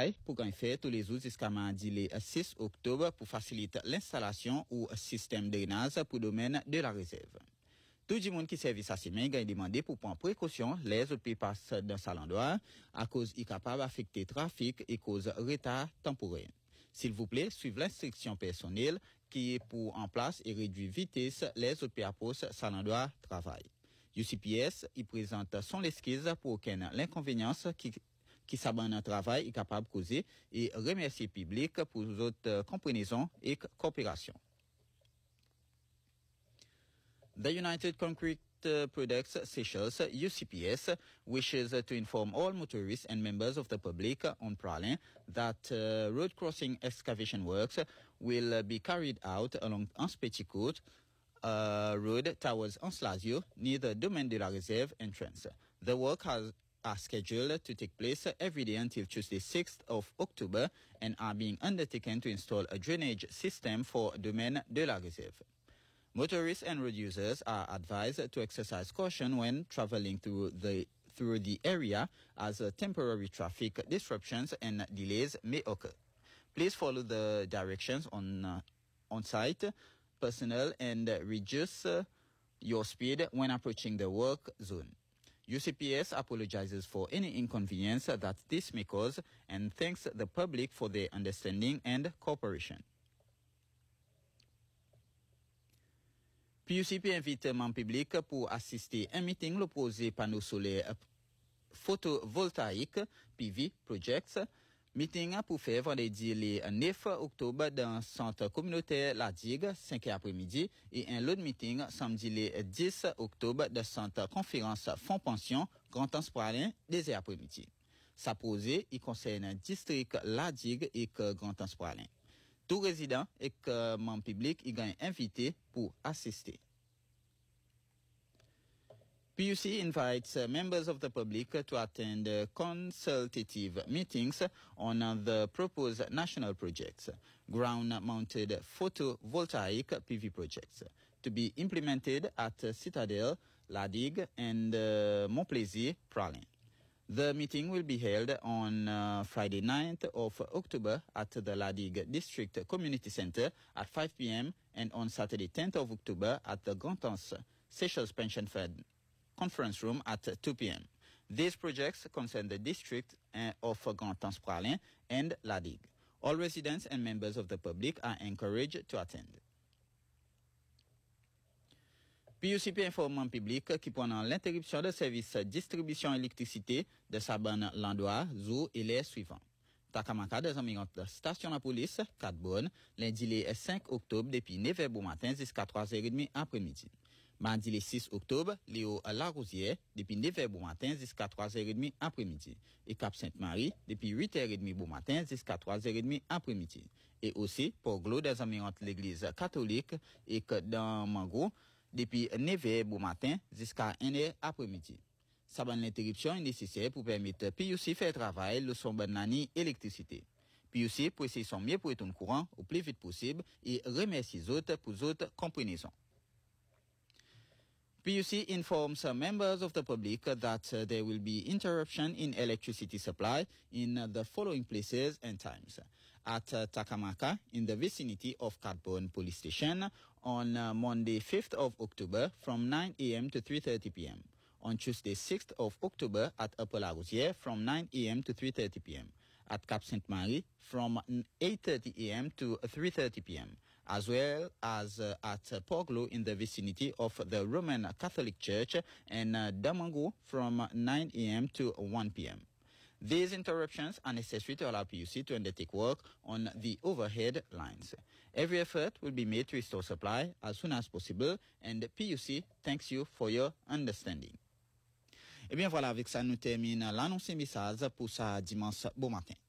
travail pour qu'on fait tous les jours jusqu'à mardi le 6 octobre pour faciliter l'installation ou système de drainage pour le domaine de la réserve. Tout le monde qui service à Simen a demandé pour prendre précaution les autres passent dans sa endroit à cause il capable d'affecter trafic et cause retard temporaire. S'il vous plaît, suivez l'instruction personnelle qui est pour en place et réduire vitesse les autres postes sa endroit travail. UCPS, il présente son esquisse pour aucune l'inconvénience qui s'abonne au travail est capable de causer et remercier le public pour votre compréhension et coopération. The United Concrete Products Seychelles, UCPS, wishes to inform all motorists and members of the public on Praslin that road crossing excavation works will be carried out along Anse Petit Côte road towards Anse-Lazio near the Domaine de la Réserve entrance. The work are scheduled to take place every day until Tuesday 6th of October and are being undertaken to install a drainage system for Domaine de la Réserve. Motorists and road users are advised to exercise caution when traveling through the area as temporary traffic disruptions and delays may occur. Please follow the directions on site personnel and reduce your speed when approaching the work zone. UCPS apologizes for any inconvenience that this may cause and thanks the public for their understanding and cooperation. PUCP invite membres publics pour assister à un meeting l'opposé panneau solaire photovoltaïque PV Projects. Meeting pour faire vendredi le 9 octobre dans le centre communautaire La Digue, 5 après-midi, et un autre meeting samedi le 10 octobre dans le centre conférence Fonds Pension, Grand Anse Praslin, 2 après-midi. Sa posée, il concerne district La Digue et Grand Anse Praslin. Tout résident et membre public y gagne invité pour assister. PUC invites members of the public to attend consultative meetings on the proposed national projects, ground-mounted photovoltaic PV projects, to be implemented at Citadel, La Digue, and Montplaisir, Praslin. The meeting will be held on Friday 9th of October at the La Digue District Community Center at 5 p.m. and on Saturday 10th of October at the Grand Anse Seychelles Pension Fund Conference Room at 2 p.m. These projects concern the district of Grand Anse Praslin and La Digue. All residents and members of the public are encouraged to attend. PUCP informe public qui pendant l'interruption de service distribution électricité de Saban Landois, Zou et les suivants. Takamaka des environs de station de police, 4 bonnes, lundi le 5 octobre depuis 9h au matin jusqu'à 3h30 après-midi. Mardi le 6 octobre, Léo La Rosière, depuis 9h au matin jusqu'à 3h30 après-midi. Et Cap Sainte-Marie, depuis 8h30 au matin jusqu'à 3h30 après-midi. Et aussi, pour Glo des environs de l'église catholique et que dans Mango, depuis 9h au matin jusqu'à 1h après-midi. Ça bonne l'interruption est nécessaire pour permettre PUC faire travail le son banani électricité. PUC pour essayer son mieux pour être au courant au plus vite possible et remercie les autres pour d'autres compréhensions. PUC informs members of the public that there will be interruption in electricity supply in the following places and times. At Takamaka, in the vicinity of Catbourne Police Station, on Monday 5th of October from 9 a.m. to 3:30 p.m. On Tuesday 6th of October at Upper La Rosière from 9 a.m. to 3:30 p.m. At Cap Sainte-Marie from 8:30 a.m. to 3:30 p.m. as well as at Poglo in the vicinity of the Roman Catholic Church and Damango from 9 a.m. to 1 p.m. These interruptions are necessary to allow PUC to undertake work on the overhead lines. Every effort will be made to restore supply as soon as possible, and PUC thanks you for your understanding. Eh bien voilà, avec ça nous termine l'annonce message pour ce dimanche bon matin.